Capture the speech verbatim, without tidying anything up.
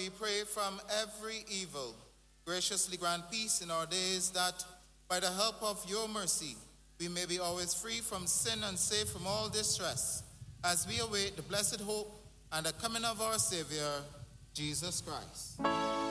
we pray, from every evil. Graciously grant peace in our days, that by the help of your mercy we may be always free from sin and safe from all distress, as we await the blessed hope and the coming of our Savior, Jesus Christ.